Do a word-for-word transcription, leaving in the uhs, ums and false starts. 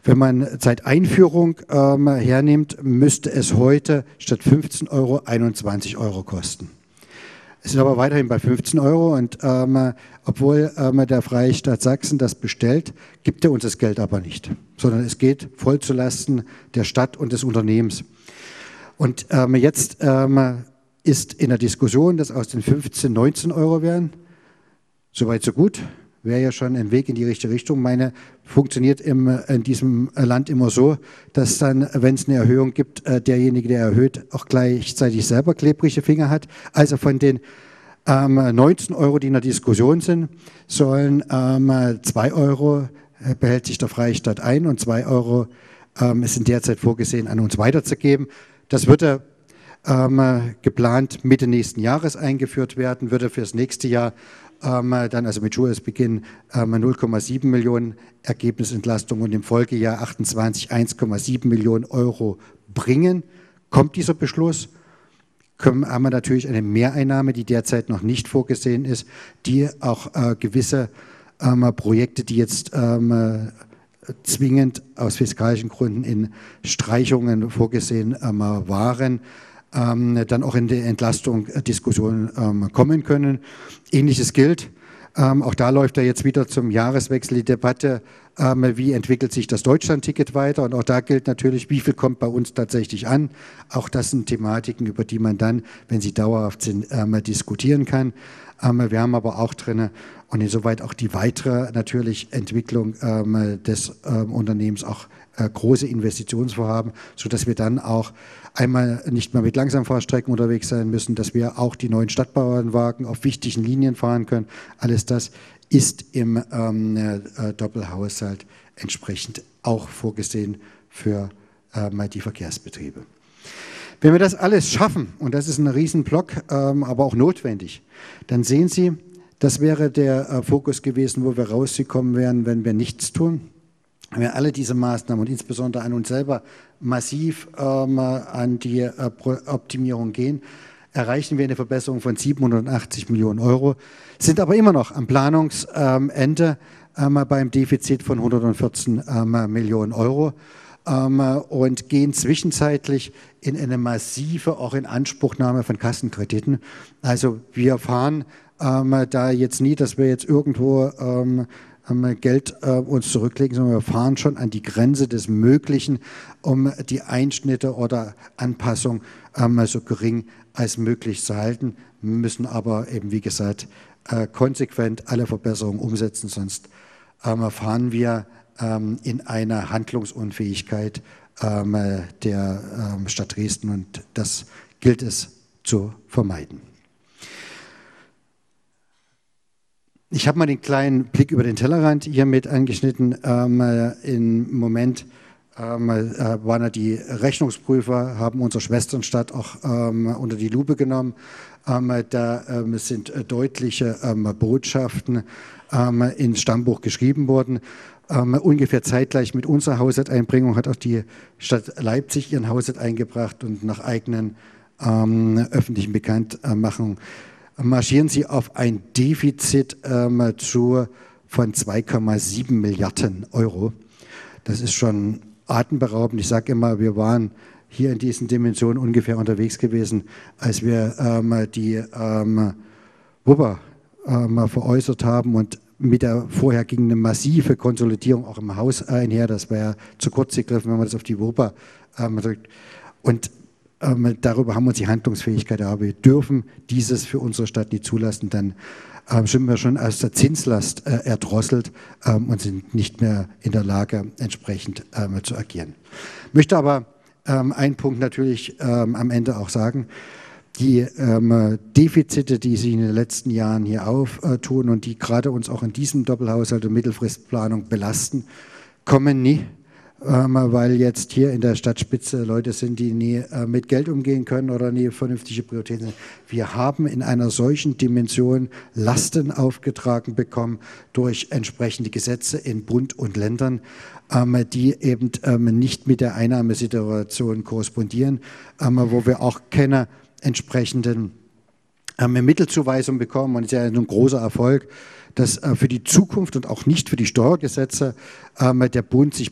Wenn man seit Einführung ähm, hernimmt, müsste es heute statt fünfzehn Euro einundzwanzig Euro kosten. Es ist aber weiterhin bei fünfzehn Euro und ähm, obwohl ähm, der Freistaat Sachsen das bestellt, gibt er uns das Geld aber nicht, sondern es geht voll zulasten der Stadt und des Unternehmens. Und ähm, jetzt ähm, ist in der Diskussion, dass aus den fünfzehn neunzehn Euro wären. Soweit so gut, wäre ja schon ein Weg in die richtige Richtung. Meine funktioniert im, in diesem Land immer so, dass dann, wenn es eine Erhöhung gibt, derjenige, der erhöht, auch gleichzeitig selber klebrige Finger hat. Also von den ähm, neunzehn Euro, die in der Diskussion sind, sollen ähm, zwei Euro behält sich der Freistaat ein und zwei Euro ähm, sind derzeit vorgesehen, an uns weiterzugeben. Das würde ähm, geplant Mitte nächsten Jahres eingeführt werden, würde für das nächste Jahr ähm, dann also mit Schulbeginn ähm, null Komma sieben Millionen Ergebnisentlastung und im Folgejahr achtundzwanzig eins Komma sieben Millionen Euro bringen. Kommt dieser Beschluss, können, haben wir natürlich eine Mehreinnahme, die derzeit noch nicht vorgesehen ist, die auch äh, gewisse ähm, Projekte, die jetzt ähm, zwingend aus fiskalischen Gründen in Streichungen vorgesehen ähm, waren, ähm, dann auch in die Entlastung äh, Diskussionen ähm, kommen können. Ähnliches gilt, ähm, auch da läuft ja jetzt wieder zum Jahreswechsel die Debatte, ähm, wie entwickelt sich das Deutschland-Ticket weiter, und auch da gilt natürlich, wie viel kommt bei uns tatsächlich an. Auch das sind Thematiken, über die man dann, wenn sie dauerhaft sind, ähm, diskutieren kann. Ähm, wir haben aber auch drin, und insoweit auch die weitere natürlich Entwicklung ähm, des ähm, Unternehmens, auch äh, große Investitionsvorhaben, sodass wir dann auch einmal nicht mehr mit Langsamfahrstrecken unterwegs sein müssen, dass wir auch die neuen Stadtbahnwagen auf wichtigen Linien fahren können. Alles das ist im ähm, äh, Doppelhaushalt entsprechend auch vorgesehen für ähm, die Verkehrsbetriebe. Wenn wir das alles schaffen, und das ist ein Riesenblock, ähm, aber auch notwendig, dann sehen Sie, das wäre der äh, Fokus gewesen, wo wir rausgekommen wären, wenn wir nichts tun. Wenn wir alle diese Maßnahmen und insbesondere an uns selber massiv ähm, an die äh, Optimierung gehen, erreichen wir eine Verbesserung von siebenhundertachtzig Millionen Euro, sind aber immer noch am Planungsende ähm, beim Defizit von hundertvierzehn ähm, Millionen Euro ähm, und gehen zwischenzeitlich in eine massive auch Inanspruchnahme von Kassenkrediten. Also wir fahren ähm, da jetzt nie, dass wir jetzt irgendwo ähm, Geld äh, uns zurücklegen, sondern wir fahren schon an die Grenze des Möglichen, um die Einschnitte oder Anpassung ähm, so gering als möglich zu halten. Wir müssen aber eben, wie gesagt, äh, konsequent alle Verbesserungen umsetzen, sonst ähm, fahren wir ähm, in eine Handlungsunfähigkeit ähm, der ähm, Stadt Dresden, und das gilt es zu vermeiden. Ich habe mal den kleinen Blick über den Tellerrand hier mit angeschnitten. Ähm, Im Moment ähm, äh, waren ja die Rechnungsprüfer, haben unsere Schwesternstadt auch ähm, unter die Lupe genommen. Ähm, da ähm, sind deutliche ähm, Botschaften ähm, ins Stammbuch geschrieben worden. Ähm, ungefähr zeitgleich mit unserer Haushaltseinbringung hat auch die Stadt Leipzig ihren Haushalt eingebracht, und nach eigenen ähm, öffentlichen Bekanntmachungen marschieren sie auf ein Defizit ähm, zu, von zwei Komma sieben Milliarden Euro. Das ist schon atemberaubend. Ich sage immer, wir waren hier in diesen Dimensionen ungefähr unterwegs gewesen, als wir ähm, die ähm, Wupper ähm, veräußert haben, und mit der vorher ging eine massive Konsolidierung auch im Haus einher. Das wäre zu kurz gegriffen, wenn man das auf die Wupper ähm, drückt. Und Ähm, darüber haben wir uns die Handlungsfähigkeit, aber wir dürfen dieses für unsere Stadt nicht zulassen, dann ähm, sind wir schon aus der Zinslast äh, erdrosselt ähm, und sind nicht mehr in der Lage, entsprechend ähm, zu agieren. Ich möchte aber ähm, einen Punkt natürlich ähm, am Ende auch sagen: Die ähm, Defizite, die sich in den letzten Jahren hier auftun und die gerade uns auch in diesem Doppelhaushalt und Mittelfristplanung belasten, kommen nie, Ähm, weil jetzt hier in der Stadtspitze Leute sind, die nie äh, mit Geld umgehen können oder nie vernünftige Prioritäten sind. Wir haben in einer solchen Dimension Lasten aufgetragen bekommen durch entsprechende Gesetze in Bund und Ländern, ähm, die eben ähm, nicht mit der Einnahmesituation korrespondieren, ähm, wo wir auch keine entsprechenden ähm, Mittelzuweisungen bekommen. Und es ist ja ein großer Erfolg, dass äh, für die Zukunft und auch nicht für die Steuergesetze ähm, der Bund sich